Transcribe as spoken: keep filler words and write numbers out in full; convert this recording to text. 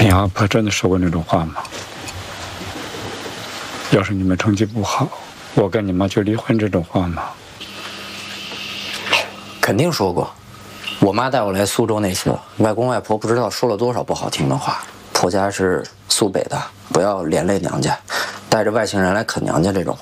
你阿婆真的说过那种话吗？要是你们成绩不好，我跟你妈就离婚这种话吗？ 肯定说过。我妈带我来苏州那次，外公外婆不知道说了多少不好听的话。婆家是苏北的，不要连累娘家，带着外姓人来啃娘家这种话。